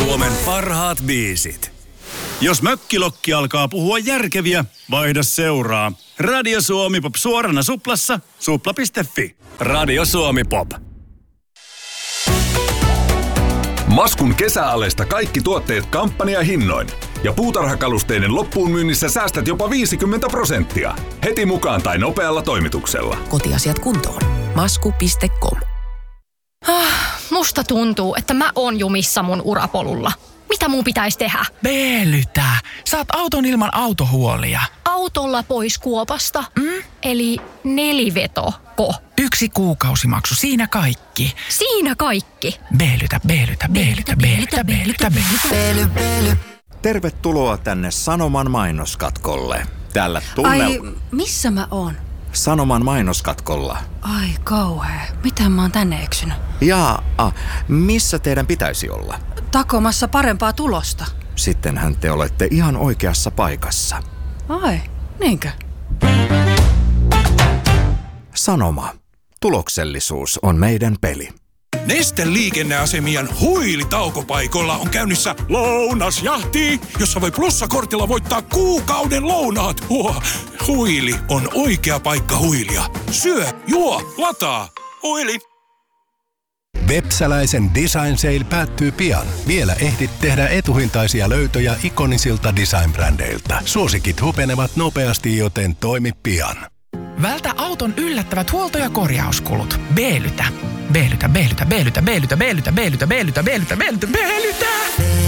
Suomen parhaat biisit. Jos mökkilokki alkaa puhua järkeviä, vaihda seuraa. Radio Suomi Pop suorana suplassa, supla.fi. Radio Suomi Pop. Maskun kesäaleista kaikki tuotteet kampanjahinnoin. Ja puutarhakalusteiden loppuun myynnissä säästät jopa 50%. Heti mukaan tai nopealla toimituksella. Kotiasiat kuntoon. Masku.com. Musta tuntuu, että mä oon jumissa mun urapolulla. Mitä mun pitäisi tehdä? Veelytä. Saat auton ilman autohuolia. Autolla pois kuopasta? Eli nelivetoko? 1 kuukausimaksu, siinä kaikki. Siinä kaikki? Veelytä. Tervetuloa tänne Sanoman mainoskatkolle. Täällä Ai, missä mä oon? Sanoman mainoskatkolla. Ai kauhea. Miten mä oon tänne eksynyt? Missä teidän pitäisi olla? Takomassa parempaa tulosta. Sittenhän te olette ihan oikeassa paikassa. Ai, niinkö? Sanoma. Tuloksellisuus on meidän peli. Neste liikenneasemien huilitaukopaikoilla on käynnissä lounasjahti, jossa voi plussakortilla voittaa kuukauden lounaat. Huili on oikea paikka huilia. Syö, juo, lataa. Huili. Vepsäläisen Design Sale päättyy pian. Vielä ehdit tehdä etuhintaisia löytöjä ikonisilta design-brändeiltä. Suosikit hupenevat nopeasti, joten toimi pian. Vältä auton yllättävät huolto- ja korjauskulut. Veelytä.